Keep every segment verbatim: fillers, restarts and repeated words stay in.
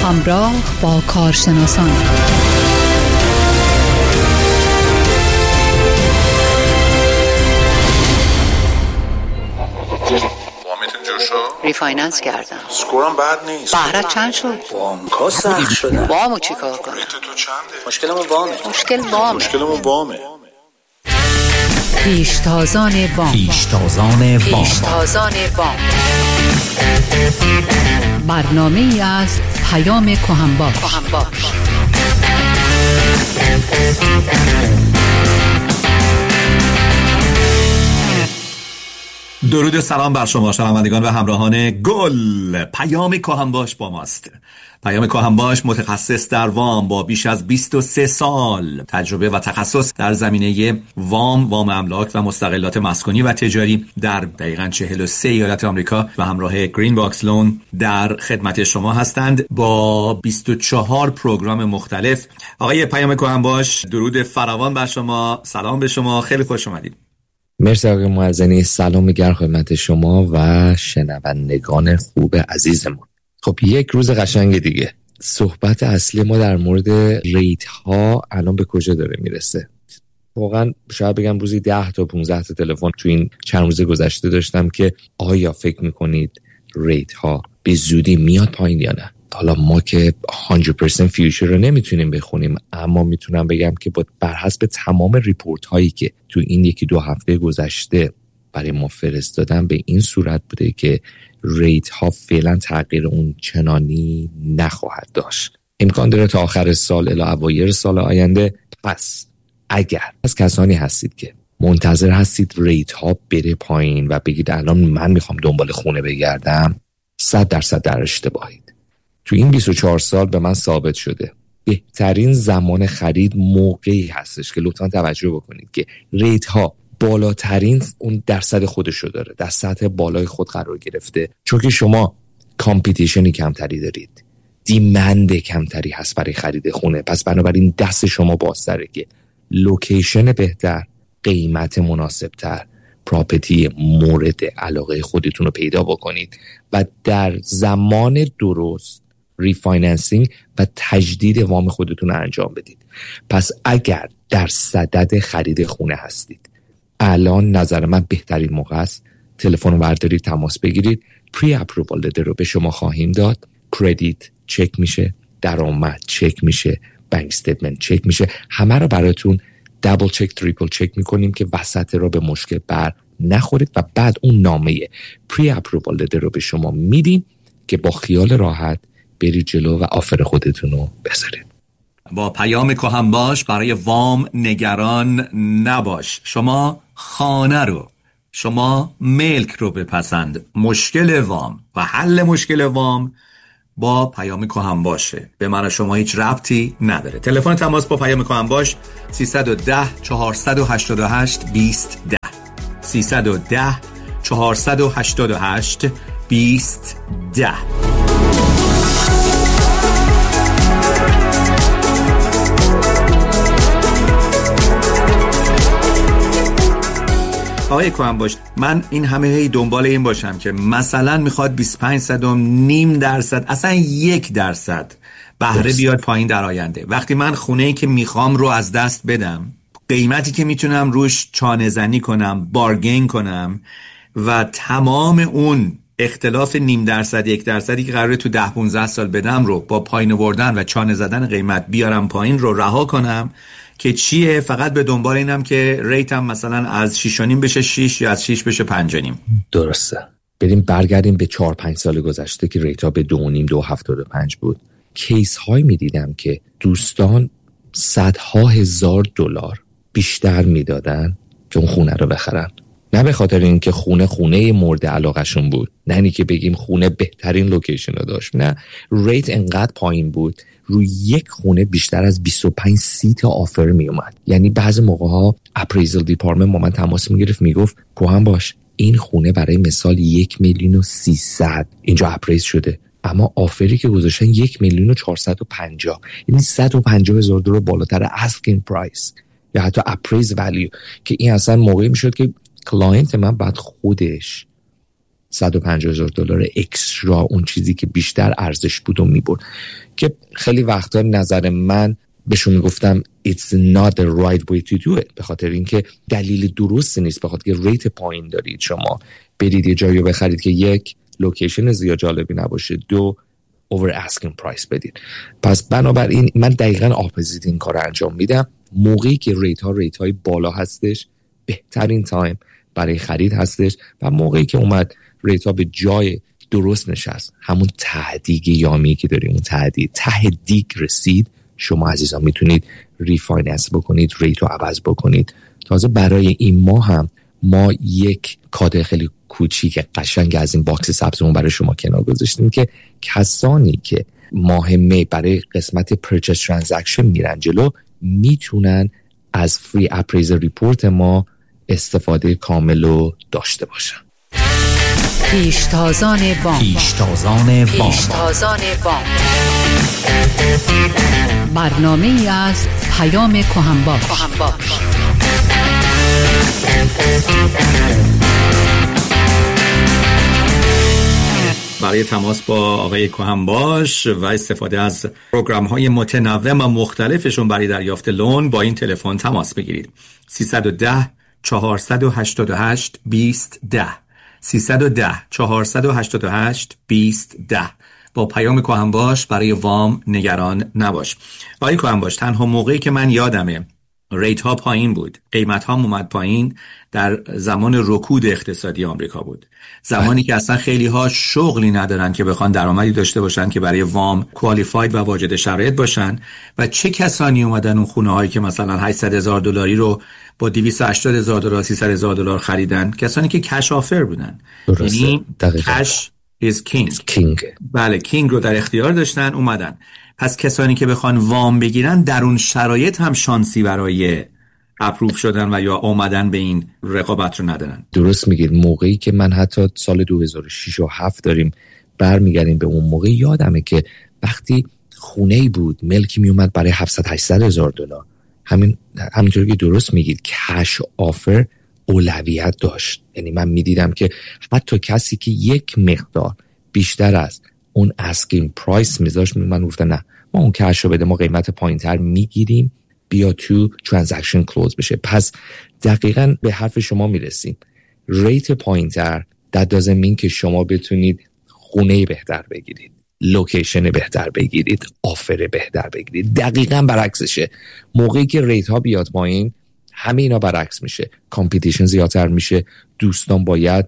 همراه با کارشناسان ریفایننس کردم، سکورم بد نیست. بهرت چند شد؟ وامکا سخت شده. وامو چی کار کنم؟ ریت تو چنده؟ مشکلمون وامه. مشکل وامه. مشکلمون وامه. پیشتازان وام. پیشتازان وام. پیشتازان وام. برنامه ای از پیام کهنباش. کهنباش. درود و سلام بر شما شنوندگان و همراهان گل. پیام کهنباش با ماست. پیام کهنباش متخصص در وام با بیش از بیست و سه سال تجربه و تخصص در زمینه وام، وام املاک و مستغلات مسکونی و تجاری در دقیقاً چهل و سه ایالت آمریکا و همراه گرین باکس لون در خدمت شما هستند با بیست و چهار پروگرام مختلف. آقای پیام کهنباش، درود فراوان بر شما، سلام به شما، خیلی خوش اومدید. مرسی آقای معزنی، سلام گرم خدمت شما و شنوندگان خوب عزیزمون. خب یک روز قشنگ دیگه. صحبت اصلی ما در مورد ریت ها الان به کجا داره میرسه؟ واقعا شاید بگم روزی ده تا پانزده تا تلفن تو این چند روز گذشته داشتم که آیا فکر میکنید ریت ها به زودی میاد پایین یا نه؟ حالا ما که صد درصد فیوچر رو نمیتونیم بخونیم، اما میتونم بگم که با بر حسب تمام ریپورت هایی که تو این یکی دو هفته گذشته برای ما فرستادن به این صورت بوده که ریت ها فعلا تغییر اون چنانی نخواهد داشت. امکان داره تا آخر سال الی اواخر سال آینده. پس اگر از کسانی هستید که منتظر هستید ریت ها بره پایین و بگید الان من میخوام دنبال خونه بگردم، صد درصد در اشتباهید. تو این بیست و چهار سال به من ثابت شده بهترین زمان خرید موقعی هستش که لطفاً توجه بکنید که ریت ها بالاترین اون درصد خودشو داره، در سطح بالای خود قرار گرفته، چون که شما کامپیتیشنی کمتری دارید، دیمند کمتری هست برای خرید خونه. پس بنابراین دست شما بازتره که لوکیشن بهتر، قیمت مناسبتر، پراپرتی مورد علاقه خودتون رو پیدا بکنید و در زمان درست ریفایننسینگ و تجدید وام خودتون رو انجام بدید. پس اگر در صدد خرید خونه هستید، الان نظر من بهترین موقع است. تلفن رو بردارید، تماس بگیرید. پری اپرووال لتر رو به شما خواهیم داد. کردیت چک میشه، درآمد چک میشه، بانک استیتمنت چک میشه. همه رو براتون دابل چک، تریپل چک میکنیم که وسط رو به مشکل بر نخورید و بعد اون نامه پری اپرووال لتر رو به شما میدیم که با خیال راحت برید جلو و آفر خودتون رو بذارید. با پیام کهنباش برای وام نگران نباش. شما خانه رو، شما ملک رو بپسند. مشکل وام و حل مشکل وام با پیام کهنباشه. به من شما هیچ ربطی نداره. تلفن تماس با پیام کهنباش سیصد و ده چهارصد و هشتاد و هشت بیست ده سیصد و ده چهارصد و هشتاد و هشت بیست ده. آقای کهنباش، من این همه هی دنبال این باشم که مثلا میخواد بیست و پنج صدم، نیم درصد، اصلا یک درصد بهره بیاد پایین در آینده. وقتی من خونه‌ای که میخوام رو از دست بدم، قیمتی که میتونم روش چانه زنی کنم، بارگین کنم و تمام اون اختلاف نیم درصد یک درصدی که قراره تو ده پانزده سال بدم رو با پایین آوردن و چانه زدن قیمت بیارم پایین رو رها کنم که چیه؟ فقط به دنبال اینم که ریتم مثلا از شش و نیم بشه شش یا از شش بشه پنج و نیم. درسته. بریم برگردیم به چهار پنج سال گذشته که ریتا به دو و نیم دو هفتاد و پنج بود. کیس های می دیدم که دوستان صدها هزار دلار بیشتر میدادن که اون خونه رو بخرن. نه به خاطر اینکه خونه خونه مورد علاقهشون بود، نه اینی که بگیم خونه بهترین لوکیشن رو داشت، نه، ریت انقدر پایین بود روی یک خونه بیشتر از بیست و پنج سی تا آفر می اومد. یعنی بعضی موقع ها اپریزل دیپارتمنت با من تماس می گرفت، می گفت کهنباش این خونه برای مثال یک میلیون و سیصد اینجا اپریز شده، اما آفری که گذاشتن یک میلیون و چهارصد و پنجاه، یعنی صد و پنجاه هزار دلار بالاتر اسکینگ پرایس یا حتی اپریز ولیو، که این اصلا موقعی می شد که کلاینت من بعد خودش صد و پنجاه هزار دلار اکسترا، اون چیزی که بیشتر ارزش بود و میبرد، که خیلی وقتا نظر من بهشون میگفتم it's not the right way to do it، به خاطر اینکه دلیل درستی نیست، به خاطر که ریت پایین دارید شما برید یه جایی رو بخرید که یک لوکیشن زیاد جالبی نباشه، دو over asking price بدید. پس بنابراین من دقیقاً اپوزیت این کار رو انجام میدم. موقعی که ریت ها ریت های بالا هستش بهترین تایم برای خرید هستش، و موقعی که اومد ریت ها به جای درست نشست، همون ته دیگ یامی که داریم، اون ته دیگ ته دیگ رسید، شما عزیزان میتونید ریفایننس بکنید، ریت رو عوض بکنید. تازه برای این ماه هم ما یک کاد خیلی کوچیک قشنگ از این باکس سبزمون برای شما کنار گذاشتیم که کسانی که ماه می برای قسمت پرچیز ترانزکشن میرن جلو میتونن از فری اپریزر ریپورت ما استفاده کامل رو داشته باشن. پیشتازان وام پیشتازان وام پیشتازان وام برنامه ای از پیام کهنباش. برای تماس با آقای کهنباش و استفاده از پروگرام‌های متنوع و مختلفشون برای دریافت لون با این تلفن تماس بگیرید. سیصد و ده چهارصد و هشتاد و هشت بیست ده سیصد و ده چهارصد و هشتاد و هشت بیست ده. با پیام کهنباش برای وام نگران نباش. آقای کهنباش، تنها موقعی که من یادمه ریت ها پایین بود، قیمت ها اومد پایین، در زمان رکود اقتصادی آمریکا بود، زمانی که اصلا خیلی ها شغلی ندارن که بخوان درآمدی داشته باشن که برای وام کوالیفاید و واجد شرایط باشن. و چه کسانی اومدن اون خونه هایی که مثلا هشتصد هزار دلاری رو با دویست و هشتاد هزار دلار سیصد هزار دلار خریدن؟ کسانی که کش آفر بودن. یعنی کش is king. king. بله، کینگ رو در اختیار داشتن، اومدن. پس کسانی که بخوان وام بگیرن در اون شرایط هم شانسی برای اپروف شدن و یا آمدن به این رقابت رو ندارن. درست میگید. موقعی که من حتی سال دو هزار و شش و هفت داریم برمیگردیم به اون موقع، یادمه که وقتی خونه‌ای بود ملکی میومد برای هفتصد هشتصد هزار دلار، همین همینطوری که درست میگید کش آفر اولویت داشت. یعنی من میدیدم که حتی کسی که یک مقدار بیشتر از اون اسکینگ پرایس میذاشت، من گفتم نه، ما اون کش رو بده، ما قیمت پایینتر میگیریم، بیا تو ترانزکشن کلوز بشه. پس دقیقاً به حرف شما میرسیم، ریت پایینتر that doesn't mean که شما بتونید خونه بهتر بگیرید، لوکیشن بهتر بگیرید، آفر بهتر بگیرید. دقیقاً برعکسشه. موقعی که ریت ها بیاد پایین همه اینا برعکس میشه، کامپیتیشن زیادتر میشه، دوستان باید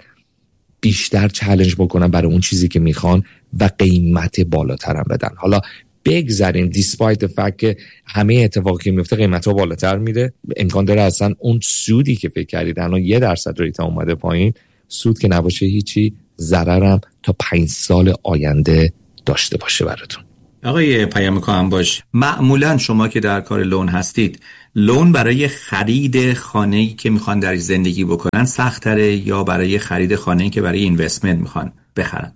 بیشتر چالش بکنن برای اون چیزی که میخوان و قیمت بالاتر هم بدن. حالا بگذارین دیسپایت فکت که همه اتفاقی که میفته قیمت ها بالاتر میره، امکان داره اصلا اون سودی که فکر کردید الان یه درصد ریت اومده پایین، سود که نباشه هیچی، ضررم تا پنج سال آینده داشته باشه براتون. آقای پیام کهنباش، معمولا شما که در کار لون هستید، لون برای خرید خانه‌ای که میخوان در زندگی بکنن سخت‌تره یا برای خرید خانه‌ای که برای اینوستمنت میخوان بخرن؟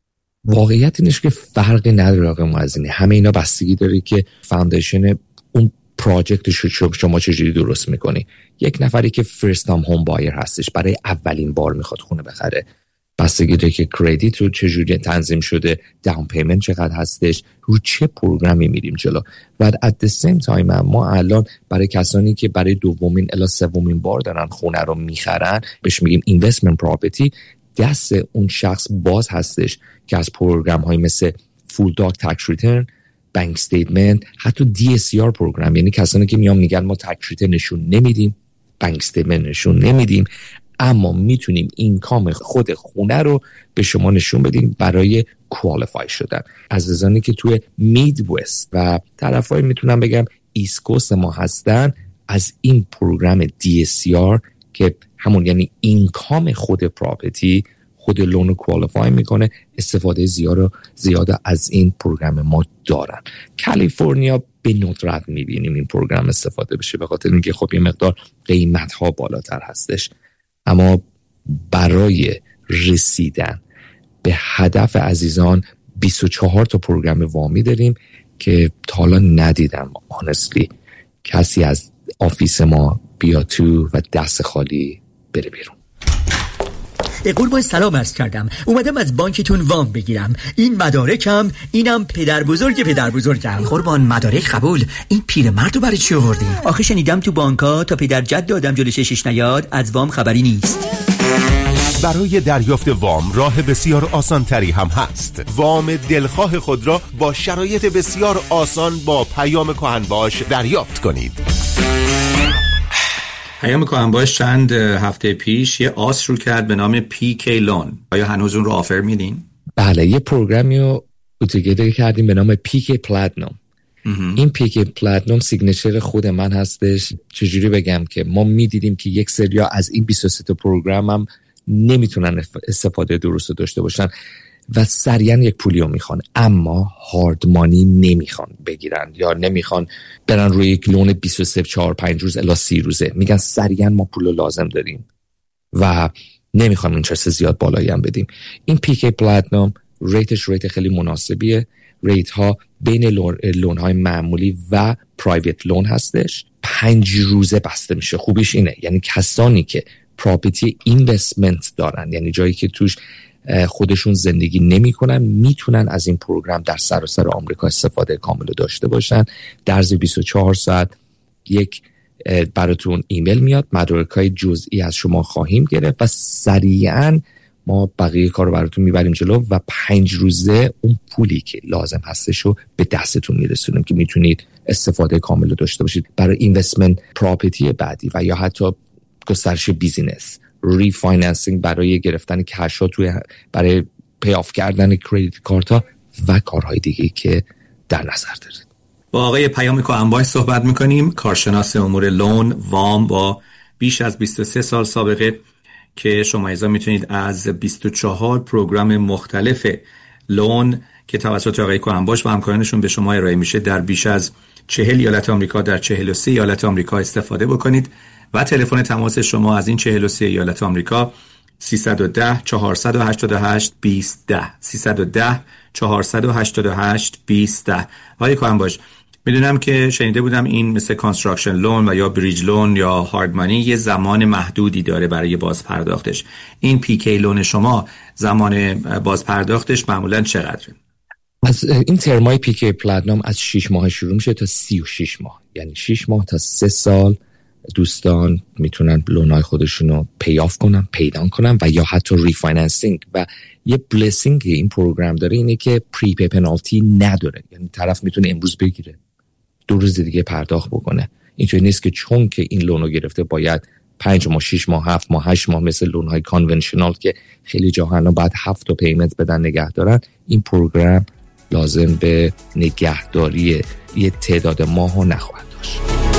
واقعیت اینش که فرقی نداره آقای معزنی. همه اینا بستگی داره که فاندیشن اون پراجکتش رو شما چجوری درست میکنی. یک نفری که فرست تایم هوم بایر هستش، برای اولین بار میخواد خونه بخره، بستگی داره که کردیت رو چجوری تنظیم شده، داون پیمنت چقدر هستش، رو چه پروگرامی میریم جلو. و at the same time ما الان برای کسانی که برای دومین الی سومین بار دارن خونه رو میخرن، بهش میگیم اینوستمنت پراپرتی، دست اون شخص باز هستش که از پروگرام های مثل فول داگ تکس ریترن، بانک استیتمنت، حتی دی اس سی آر پروگرام، یعنی کسانی که میان میگن ما تکس ریترن نشون نمیدیم، بانک استیتمنت نشون نمیدیم، اما میتونیم اینکام خود خونه رو به شما نشون بدیم برای کوالیفای شدن. عزیزانی که توی مید وست و طرفای میتونم بگم ایست کوست ما هستن، از این پروگرام دی اس سی آر که همون یعنی اینکام خود پراپرتی، خود لون رو کوالیفای میکنه، استفاده زیاد زیاد از این پروگرام ما دارن. کالیفرنیا به ندرت میبینیم این پروگرام استفاده بشه، به خاطر اینکه خب این مقدار قیمت ها بالاتر هستش. اما برای رسیدن به هدف عزیزان بیست و چهار تا پروگرام وامی داریم که تا حالا ندیدم honestly کسی از آفیس ما بیا تو و دست خالی بره بیرون. قربان سلام عرض کردم. اومدم از بانکتون وام بگیرم. این مدارکم، اینم پدر بزرگ پدر بزرگم. قربان مدارک قبول. این پیرمردو برای چی آوردی؟ آخه شنیدم تو بانکا تا پدر جد آدم جلوی چشش نیاد از وام خبری نیست. برای دریافت وام راه بسیار آسان تری هم هست. وام دلخواه خود را با شرایط بسیار آسان با پیام کهنباش دریافت کنید. پیام کهنباش چند هفته پیش یه آس رو کرد به نام پی کی لون. آیا هنوز اون رو آفر میدین؟ بله، یه پروگرامی رو توگیدر کردیم به نام پی کی پلاتینوم. این پی کی پلاتینوم سیگنچر خود من هستش. چجوری بگم که ما میدیدیم که یک سریا از این بیست و سه تا پروگرام هم نمیتونن استفاده درست داشته باشن و سریعا یک پولیو میخوان، اما هارد مانی نمیخوان بگیرن یا نمیخوان برن روی یک لون بیست و سه چهار پنج روز الی سی روزه. میگن سریعا ما پولو لازم داریم و نمیخوام اینترست زیاد بالایی هم بدیم. این پی کی پلاتینوم ریتش ریت خیلی مناسبیه. ریت ها بین لون, لون های معمولی و پرایوت لون هستش. پنج روزه بسته میشه. خوبیش اینه یعنی کسانی که پراپرتی اینوستمنت دارن، یعنی جایی که توش خودشون زندگی نمی کنن، میتونن از این پروگرام در سراسر آمریکا استفاده کامل داشته باشن. در ظرف بیست و چهار ساعت یک براتون ایمیل میاد، مدارک‌های جزئی از شما خواهیم گرفت و سریعا ما بقیه کار رو براتون میبریم جلو و پنج روزه اون پولی که لازم هستش رو به دستتون میرسونیم که میتونید استفاده کامل داشته باشید برای اینوستمنت پراپرتی بعدی و یا حتی گسترش بیزینس، ریفایننسینگ برای گرفتن کش ها توی برای پی آف کردن کریدیت کارت ها و کارهای دیگه که در نظر دارید. با آقای پیام کهنباش صحبت میکنیم، کارشناس امور لون وام با بیش از بیست و سه سال سابقه که شما ایزا میتونید از بیست و چهار پروگرام مختلف لون که توسط آقای کهنباش و همکارانشون به شما ارائه میشه در بیش از چهل ایالت آمریکا در چهل و سه ایالت آمریکا استفاده بکنید و تلفن تماس شما از این چهل و سه ایالت آمریکا سیصد و ده چهارصد و هشتاد و هشت بیست ده سیصد و ده چهارصد و هشتاد و هشت بیست ده. آقای کهنباش، میدونم که شنیده بودم این مثل کانستراکشن لون و یا بریج لون یا هارد مانی یه زمان محدودی داره برای باز پرداختش. این پی کی لون شما زمان باز پرداختش معمولاً چقدره؟ از این ترمای پی کی پلاتینوم از شش ماه شروع میشه تا سی و شش ماه، یعنی شش ماه تا سه سال دوستان میتونن لونای خودشون رو پی آف کنن، پیدان کنن و یا حتی ریفایننسینگ. و یه بلسینگ این پروگرام داره اینه که پری پی پنالتی نداره، یعنی طرف میتونه امروز بگیره دو روز دیگه پرداخت بکنه. اینطوری نیست که چون که این لونو گرفته باید پنج ماه شش ماه هفت ماه هشت ماه مثل لونهای کانونشنال که خیلی جاها بعد هفت تا پیمنت بدن نگه دارن. این پروگرام لازم به نگهداری یه تعداد ماهو نخواهد داشت.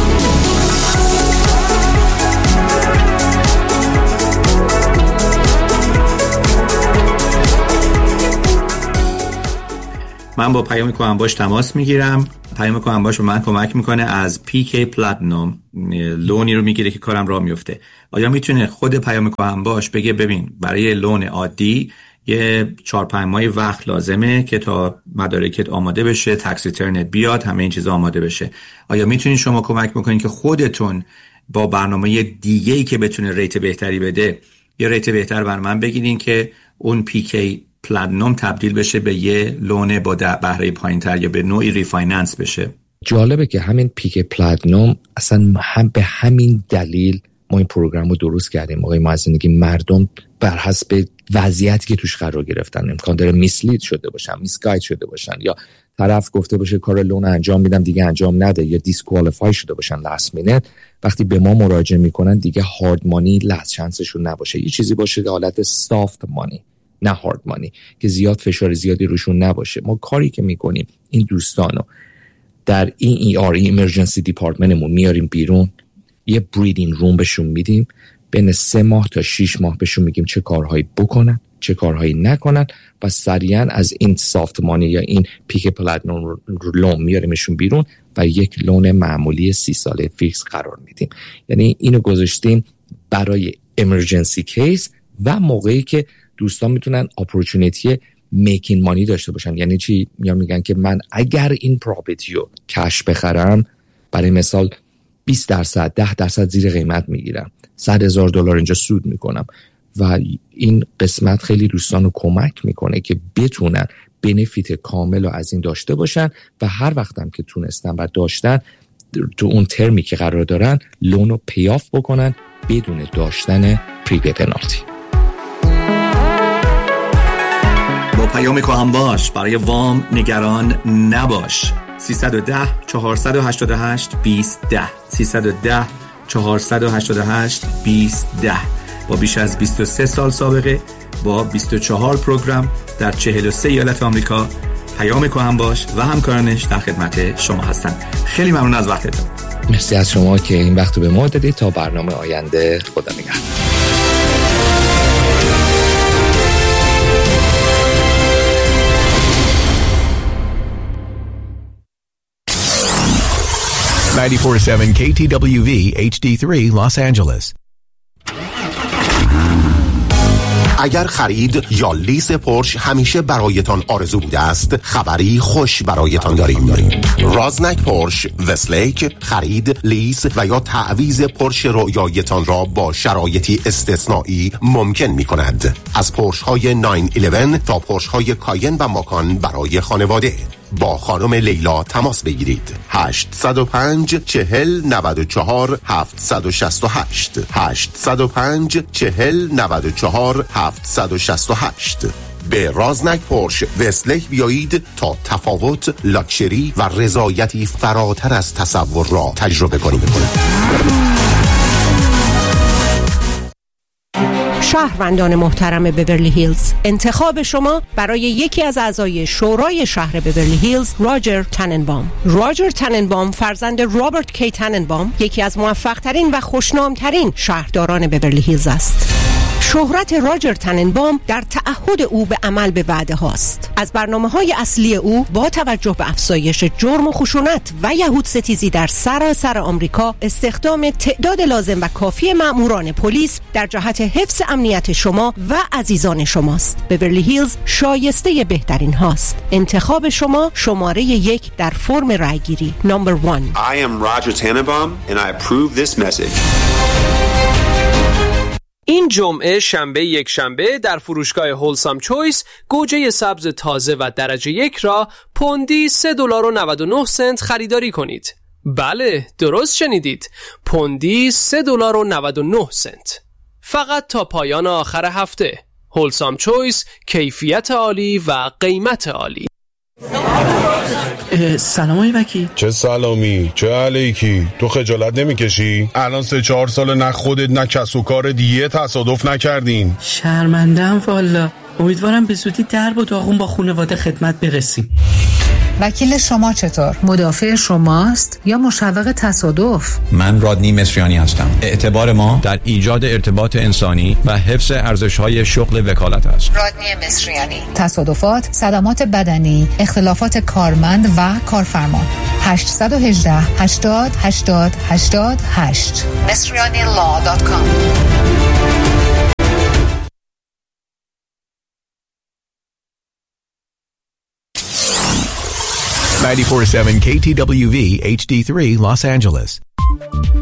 من با پیام کهنباش تماس میگیرم. پیام کهنباش به من کمک میکنه از پی کی پلاتینوم لونی رو میگیره که کارم راه میفته. آیا میتونه خود پیام کهنباش بگه ببین برای لون عادی یه چهار پنج ماه وقت لازمه که تا مدارکت آماده بشه، تکس ریترنت بیاد، همه این چیزا آماده بشه. آیا میتونین شما کمک بکنین که خودتون با برنامه دیگه‌ای که بتونه ریت بهتری بده یا ریت بهتر بر من بگیرین که اون پی کی پلاتینوم تبدیل بشه به یه لون با بهره پایین‌تر یا به نوعی ریفایننس بشه؟ جالبه که همین پی کی پلاتینوم اصلا هم به همین دلیل ما این پروگرام رو درست کردیم آقای معزنی که مردم بر حسب وضعیتی که توش قرار گرفتن امکان داره میسلید شده باشن، میسگاید شده باشن یا طرف گفته باشه کار لون انجام میدم دیگه انجام نده یا دیسکوالیفای شده باشن لاست مینت. وقتی به ما مراجعه میکنن دیگه هارد مانی لاست چانسشون نباشه، یه چیزی باشه که حالت سافت مانی نه هارد مانی که زیاد فشار زیادی روشون نباشه. ما کاری که میکنیم این دوستانو در این ای آر ایمرجنسی دیپارتمنتمون میاریم بیرون، یه بریدینگ روم بهشون میدیم، بین سه ماه تا شش ماه بهشون میگیم چه کارهایی بکنن چه کارهایی نکنن و سریعا از این سافت مانی یا این پیک پلاتینوم لون میاریمشون بیرون و یک لون معمولی سی ساله فیکس قرار میدیم. یعنی اینو گذاشتیم برای امرجنسی کیس و موقعی که دوستان میتونن اپورتونتی میکین مانی داشته باشن. یعنی چی؟ میان میگن که من اگر این پراپرتی رو کش بخرم برای مثال بیست درصد ده درصد زیر قیمت میگیرم، صد هزار دلار اینجا سود میکنم و این قسمت خیلی دوستان رو کمک میکنه که بتونن بنفیت کامل رو از این داشته باشن و هر وقتم که تونستن و داشتن تو اون ترمی که قرار دارن لون رو پیاف بکنن بدون داشتن پریپی پنالتی. با پیام کهن باش برای وام نگران نباش. سیصد و ده چهارصد و هشتاد و هشت بیست ده سیصد و ده چهارصد و هشتاد و هشت بیست ده با بیش از بیست و سه سال سابقه با بیست و چهار پروگرام در چهل و سه ایالت آمریکا. پیام کهن باش و همکارانش در خدمت شما هستن. خیلی ممنون از وقتتون. مرسی از شما که این وقت رو به ما دادید. تا برنامه آینده، خدا نگهدار. ninety-four point seven K T W V H D three Los Angeles. اگر خرید یا لیز پورش همیشه برایتان آرزو بوده است، خبری خوش برایتان داریم. رازنک پورش وستلیک خرید، لیز و یا تعویض پورش رویایتان را با شرایطی استثنایی ممکن می کند. از پورش های نه یازده تا پورش های کاین و ماکان برای خانواده. با خانم لیلا تماس بگیرید. هشت صفر پنج چهل نود و چهار هفتصد و شصت و هشت هشت صفر پنج چهل نود و چهار هفتصد و شصت و هشت. به رازنک پورش وستلیک بیایید تا تفاوت، لاکچری و رضایتی فراتر از تصور را تجربه کنید. شهروندان محترم بورلی هیلز، انتخاب شما برای یکی از اعضای شورای شهر بورلی هیلز راجر تننبام. راجر تننبام فرزند رابرت کی تننبام یکی از موفق ترین و خوشنام ترین شهرداران بورلی هیلز است. شهرت راجر تننبام در تعهد او به عمل به وعده هاست. از برنامه‌های اصلی او با توجه به افزایش جرم و خشونت و یهود ستیزی در سراسر آمریکا، استخدام تعداد لازم و کافی مأموران پلیس در جهت حفظ امنیت شما و عزیزان شماست. بورلی هیلز شایسته بهترین هاست. انتخاب شما شماره یک در فرم رایگیری. نمبر one. I am Roger Tannenbaum and I approve this message. این جمعه شنبه یک شنبه در فروشگاه هولسام چویس گوجه سبز تازه و درجه یک را پوندی سه دلار و نود و نه سنت خریداری کنید. بله، درست شنیدید. پوندی سه دلار و نود و نه سنت. فقط تا پایان آخر هفته. هولسام چویس، کیفیت عالی و قیمت عالی. سلام آقای وکیل. چه سلامی، چه علیکی؟ تو خجالت نمیکشی؟ الان سه چهار سال نه خودت نه کس و کار دیگه تصادف نکردین. شرمندم والا. امیدوارم به زودی درب و داغون با خانواده خدمت برسیم. وکیل شما چطور؟ مدافع شماست یا مشوق تصادف؟ من رادنی مصریانی هستم. اعتبار ما در ایجاد ارتباط انسانی و حفظ ارزش‌های شغل وکالت است. رادنی مصریانی. تصادفات، صدمات بدنی، اختلافات کارمند و کارفرما. هشت یک هشت هشتاد هشتاد هشتاد هشت مصریانی لا دات کام. ninety-four point seven K T W V H D three Los Angeles.